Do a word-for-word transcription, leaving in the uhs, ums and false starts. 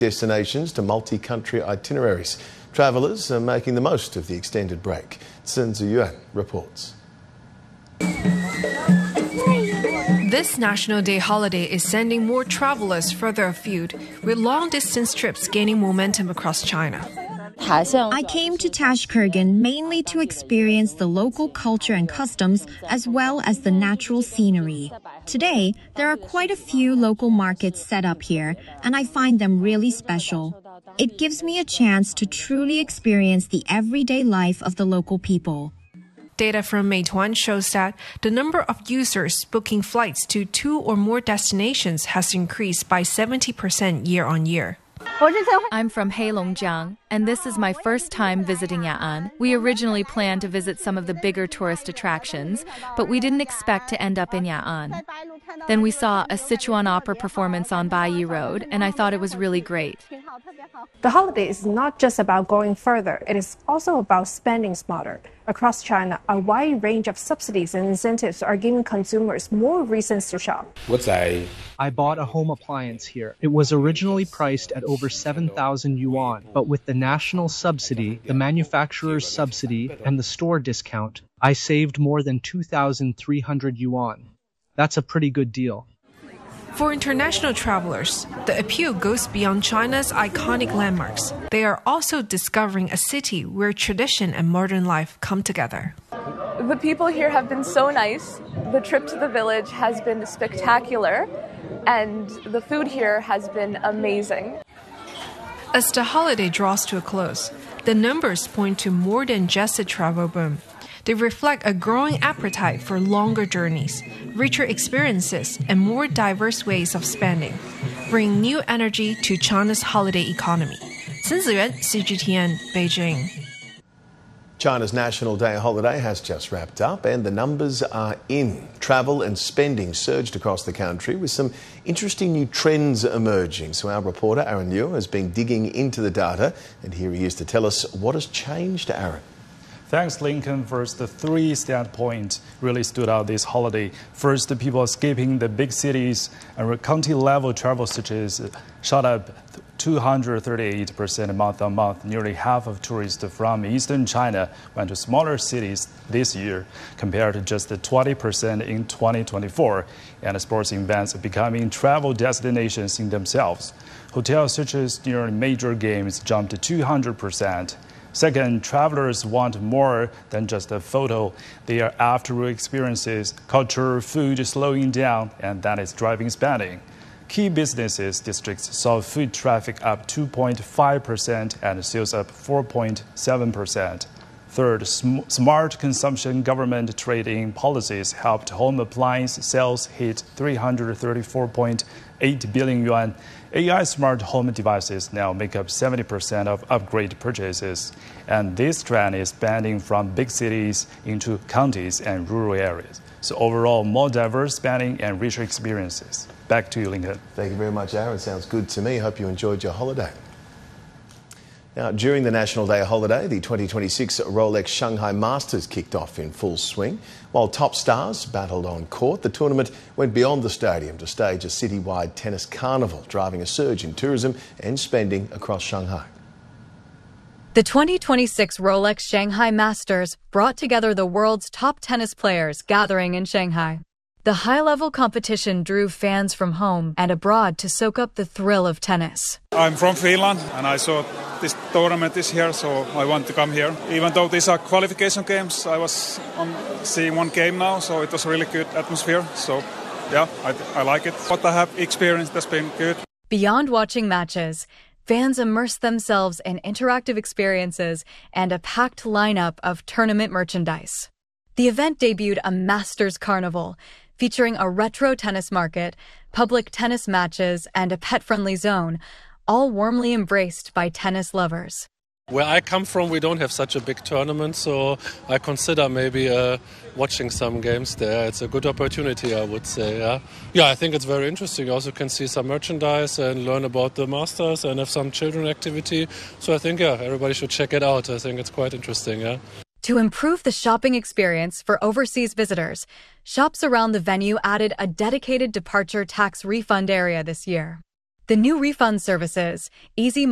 Destinations to multi-country itineraries. Travellers are making the most of the extended break. Sun Ziyuan reports. This National Day holiday is sending more travellers further afield, with long-distance trips gaining momentum across China. I came to Tashkurgan mainly to experience the local culture and customs as well as the natural scenery. Today, there are quite a few local markets set up here, and I find them really special. It gives me a chance to truly experience the everyday life of the local people. Data from Meituan shows that the number of users booking flights to two or more destinations has increased by seventy percent year on year. I'm from Heilongjiang, and this is my first time visiting Ya'an. We originally planned to visit some of the bigger tourist attractions, but we didn't expect to end up in Ya'an. Then we saw a Sichuan opera performance on Baiyi Road, and I thought it was really great. The holiday is not just about going further, it is also about spending smarter. Across China, a wide range of subsidies and incentives are giving consumers more reasons to shop. I bought a home appliance here. It was originally priced at over seven thousand yuan, but with the national subsidy, the manufacturer's subsidy, and the store discount, I saved more than two thousand three hundred yuan. That's a pretty good deal. For international travelers, the appeal goes beyond China's iconic landmarks. They are also discovering a city where tradition and modern life come together. The people here have been so nice. The trip to the village has been spectacular, and the food here has been amazing. As the holiday draws to a close, the numbers point to more than just a travel boom. They reflect a growing appetite for longer journeys, richer experiences, and more diverse ways of spending, bringing new energy to China's holiday economy. Sun Ziyuan, C G T N, Beijing. China's National Day holiday has just wrapped up and the numbers are in. Travel and spending surged across the country with some interesting new trends emerging. So our reporter Aaron Liu has been digging into the data and here he is to tell us what has changed, Aaron. Thanks, Lincoln. First, the three standpoints really stood out this holiday. First, the people escaping the big cities and county-level travel stitches shot up two hundred thirty-eight percent month on month. Nearly half of tourists from eastern China went to smaller cities this year, compared to just twenty percent in twenty twenty-four. And sports events are becoming travel destinations in themselves. Hotel searches during major games jumped to two hundred percent. Second, travelers want more than just a photo. They are after experiences, culture, food slowing down, and that is driving spending. Key businesses districts saw food traffic up two point five percent and sales up four point seven percent. Third, sm smart consumption government trade-in policies helped home appliance sales hit three hundred thirty-four point eight billion yuan. A I smart home devices now make up seventy percent of upgrade purchases. And this trend is expanding from big cities into counties and rural areas. So overall, more diverse spending and richer experiences. Back to you, Lincoln. Thank you very much, Aaron. Sounds good to me. Hope you enjoyed your holiday. Now, during the National Day holiday, the twenty twenty-six Rolex Shanghai Masters kicked off in full swing. While top stars battled on court, the tournament went beyond the stadium to stage a citywide tennis carnival, driving a surge in tourism and spending across Shanghai. The twenty twenty-six Rolex Shanghai Masters brought together the world's top tennis players gathering in Shanghai. The high-level competition drew fans from home and abroad to soak up the thrill of tennis. I'm from Finland and I saw this tournament is here, so I want to come here. Even though these are qualification games, I was on seeing one game now, so it was a really good atmosphere. So, yeah, I, I like it. What I have experienced has been good. Beyond watching matches, fans immerse themselves in interactive experiences and a packed lineup of tournament merchandise. The event debuted a Masters Carnival, featuring a retro tennis market, public tennis matches, and a pet-friendly zone, all warmly embraced by tennis lovers. Where I come from, we don't have such a big tournament, so I consider maybe uh, watching some games there. It's a good opportunity, I would say. Yeah, yeah, I think it's very interesting. You also can see some merchandise and learn about the Masters and have some children activity. So I think, yeah, everybody should check it out. I think it's quite interesting, yeah. To improve the shopping experience for overseas visitors, shops around the venue added a dedicated departure tax refund area this year. The new refund services, Easy